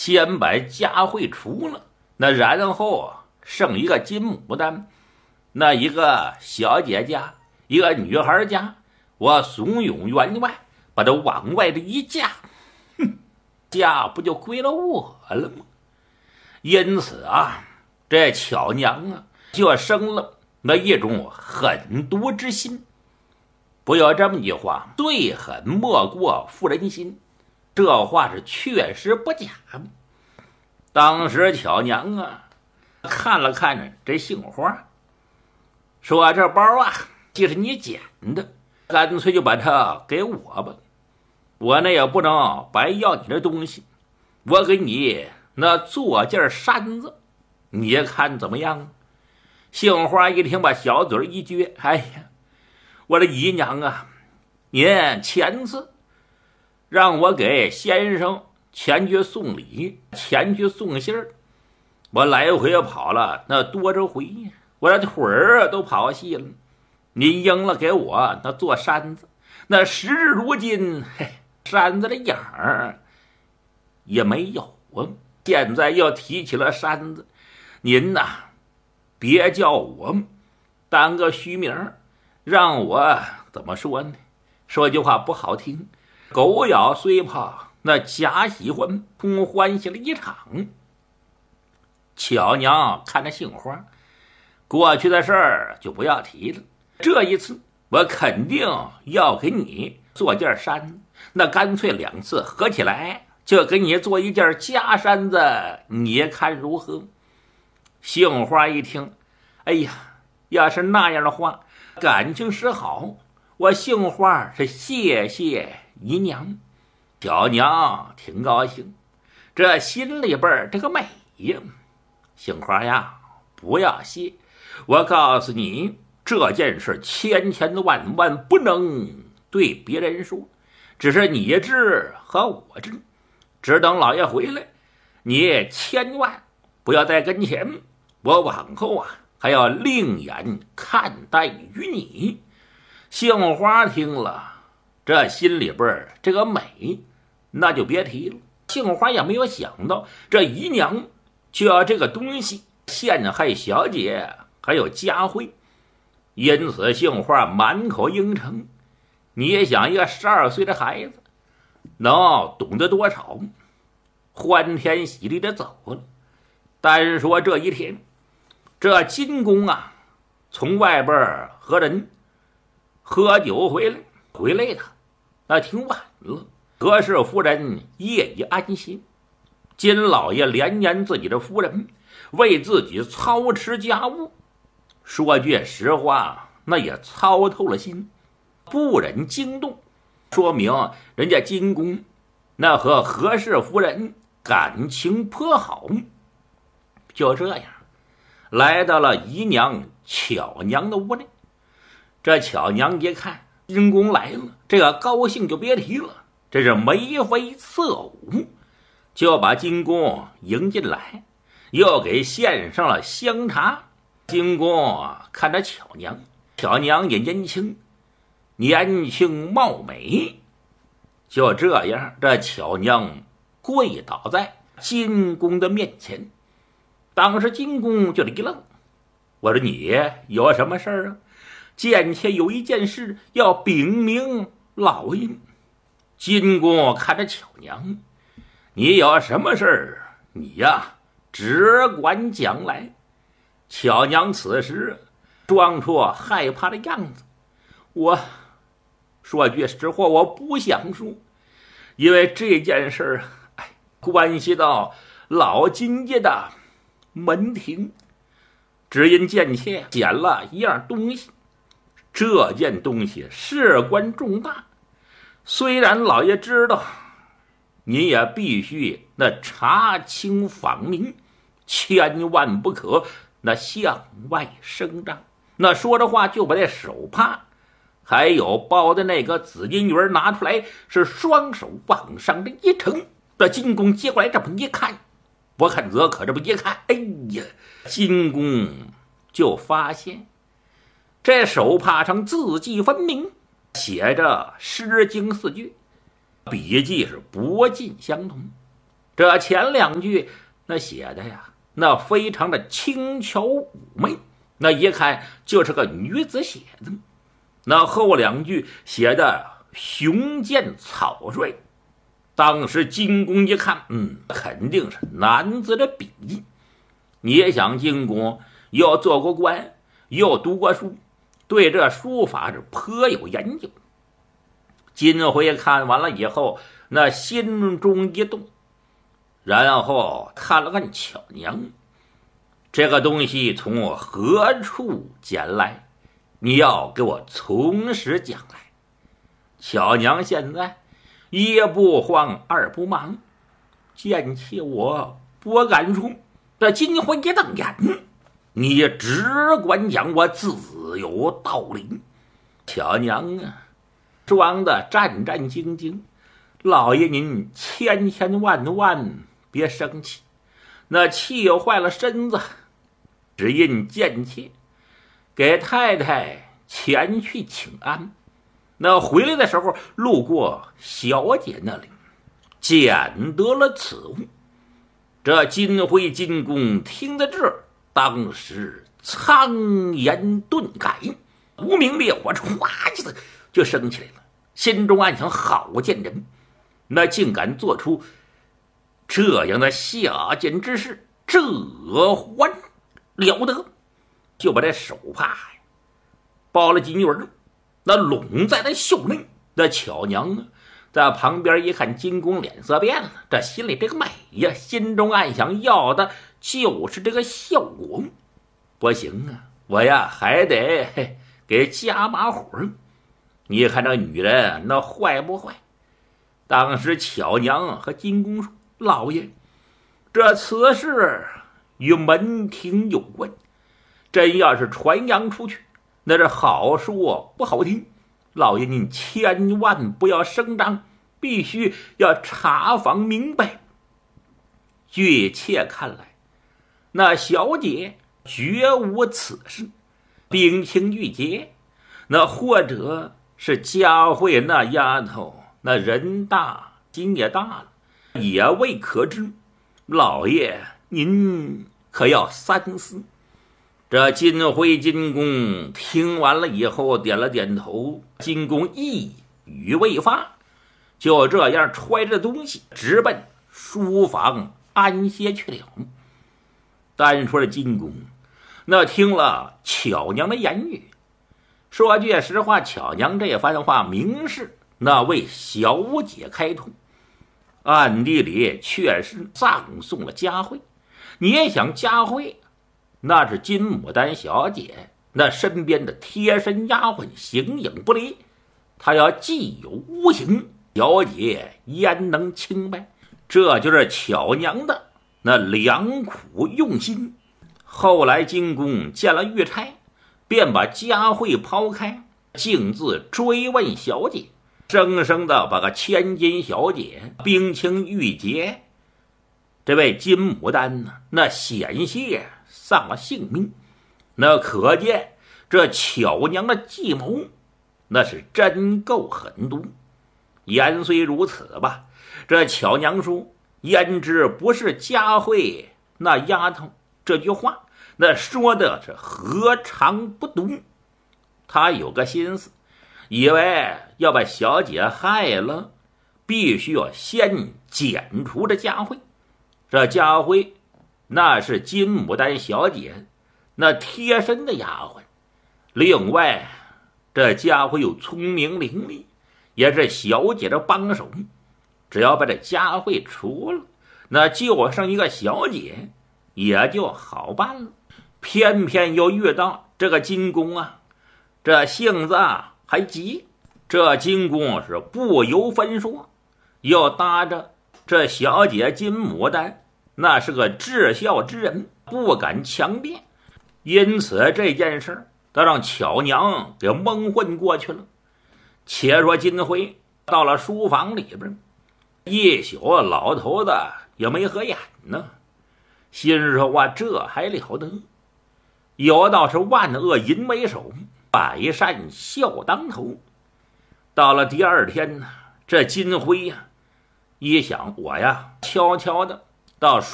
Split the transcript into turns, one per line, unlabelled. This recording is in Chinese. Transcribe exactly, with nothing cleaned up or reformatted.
先把佳慧除了，那然后剩一个金牡丹，那一个小姐家，一个女孩家，我怂恿员外把她往外的一嫁，哼，家不就归了我了吗？因此啊，这巧娘啊就生了那一种狠毒之心。不有这么句话，最狠莫过妇人心，这话是确实不假。当时巧娘啊看了看着这杏花，说这包啊既是你捡的，干脆就把它给我吧，我那也不能白要你的东西，我给你那做件衫子，你看怎么样？杏花一听，把小嘴一撅，哎呀，我的姨娘啊，您前次让我给先生前去送礼，前去送信儿，我来回跑了那多少回，我的腿儿都跑细了。您应了给我那做扇子，那时至如今，嘿，扇子的影儿也没有啊。现在又提起了扇子，您呐、啊，别叫我当个虚名，让我怎么说呢？说句话不好听，狗咬虽跑，那假喜欢空欢喜了一场。巧娘看着杏花，过去的事儿就不要提了，这一次我肯定要给你做件衫子，那干脆两次合起来就给你做一件假衫子，你看如何？杏花一听，哎呀，要是那样的话，感情是好，我杏花是谢谢姨娘。小娘挺高兴，这心里边这个美呀。杏花呀，不要谢，我告诉你，这件事千千万万不能对别人说，只是你知和我知，只等老爷回来，你千万不要在跟前，我往后啊还要另眼看待于你。杏花听了，这心里边这个美那就别提了。杏花也没有想到这姨娘就要这个东西陷害小姐还有佳慧，因此杏花满口应承。你也想一个十二岁的孩子能懂得多少？欢天喜地的走了。单说这一天，这金公啊从外边和人喝酒回来，回来的那挺晚了。何氏夫人夜已安心，金老爷连年自己的夫人为自己操持家务，说句实话，那也操透了心，不忍惊动，说明人家金公那和何氏夫人感情颇好。就这样来到了姨娘巧娘的屋内，这巧娘一看金公来了，这个高兴就别提了，这是眉飞色舞，就把金公迎进来，又给献上了香茶。金公看着巧娘，巧娘也年轻，年轻貌美。就这样，这巧娘跪倒在金公的面前。当时金公就一愣，我说你有什么事儿啊？贱妾有一件事要禀明老爷。金公看着巧娘，你有什么事儿？你呀，只管讲来。巧娘此时装出害怕的样子，我说句实话，我不想说，因为这件事儿，哎，关系到老金家的门庭。只因贱妾捡了一样东西，这件东西事关重大，虽然老爷知道，您也必须那查清访明，千万不可那向外声张。那说着话就把这手帕还有包的那个紫金鱼拿出来，是双手往上的一撑。这金公接过来这么一看，我看则可这么一看，哎呀，金公就发现这手帕上字迹分明，写着诗经四句，笔迹是不尽相同。 这前两句那写的呀，那非常的轻巧妩媚，那一看就是个女子写的。那后两句写的雄健草率，当时金公一看，嗯，肯定是男子的笔迹。你也想，金公又做过官，又读过书，对这书法是颇有研究。金辉看完了以后，那心中一动，然后看了看巧娘，这个东西从何处捡来？你要给我从实讲来。巧娘现在一不慌二不忙，见起我不敢说。这金辉一瞪眼，你只管讲，我自有道理。巧娘啊，装的战战兢兢，老爷您千千万万别生气，那气坏了身子。只因贱妾给太太前去请安，那回来的时候路过小姐那里，捡得了此物。这金辉金公听得这儿，当时苍颜顿改，无名烈火唰就就升起来了，心中暗想：好贱人，那竟敢做出这样的下贱之事，这还了得！就把这手帕呀包了金鱼儿，那拢在那袖内。那巧娘啊，在旁边一看，金公脸色变了，这心里这个美呀，心中暗想：要的就是这个效果。不行啊，我呀还得给加把火。你看这女人那坏不坏？当时巧娘和金公说：老爷，这此事与门庭有关，真要是传扬出去，那是好说不好听。老爷您千万不要声张，必须要查访明白。据妾看来，那小姐绝无此事，冰清玉洁，那或者是佳慧那丫头，那人大心也大了，也未可知。老爷您可要三思。这金辉金公听完了以后点了点头，金公一语未发，就这样揣着东西直奔书房安歇去了。单说的金公那听了巧娘的言语，说句实话，巧娘这番话明是那为小姐开脱，暗地里确实葬送了佳慧。你也想，佳慧那是金牡丹小姐那身边的贴身丫鬟，形影不离，她要既有无形，小姐焉能清白？这就是巧娘的那良苦用心。后来金公见了玉钗，便把佳慧抛开，径自追问小姐，生生的把个千金小姐冰清玉洁这位金牡丹呢，那险些丧了性命。那可见这巧娘的计谋那是真够狠毒。言虽如此吧，这巧娘说焉知不是佳慧那丫头，这句话那说的是何尝不毒。他有个心思，以为要把小姐害了，必须要先剪除这佳慧。这佳慧那是金牡丹小姐那贴身的丫鬟，另外这佳慧又聪明伶俐，也是小姐的帮手。只要把这佳慧除了，那就剩一个小姐，也就好办了。偏偏又遇到这个金公啊，这性子啊还急。这金公是不由分说，又搭着这小姐金牡丹那是个至孝之人，不敢强辩，因此这件事都让巧娘给蒙混过去了。且说金辉到了书房里边，一宿老头子也没合眼呢，心说哇，这还了得！有道是万恶淫为首，百善孝当头。到了第二天呢，这金辉呀、啊， 一想我呀，悄悄的到